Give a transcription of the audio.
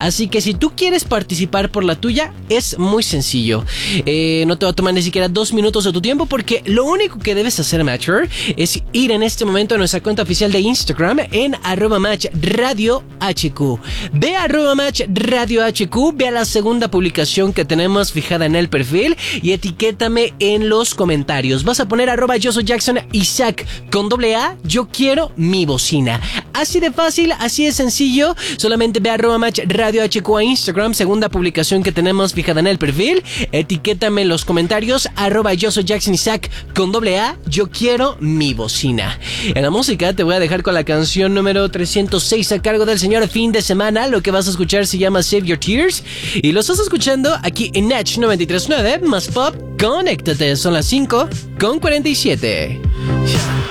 Así que si tú quieres participar por la tuya, es muy sencillo. No te va a tomar ni siquiera 2 minutos de tu tiempo, porque lo único que debes hacer, Matcher, es ir en este momento a nuestra cuenta oficial de Instagram en @matchradiohq. Ve a @matchradiohq, ve a la segunda publicación que tenemos fijada en el perfil y etiquétame en los comentarios. Vas a poner @yo soy Jackson Isaac con AA, yo quiero mi bocina. Así de fácil, así de sencillo. Solamente ve a @matchradiohq a Instagram, segunda publicación que tenemos fijada en el perfil. Etiquétame en los comentarios @yo soy Jackson Isaac con AA, yo quiero mi bocina. En la música te voy a dejar con la canción número 306 a cargo del señor Fin de Semana. Lo que vas a escuchar se llama Save Your Tears y lo estás escuchando aquí en Natch 93.9 más Pop. Conéctate, son las 5:47.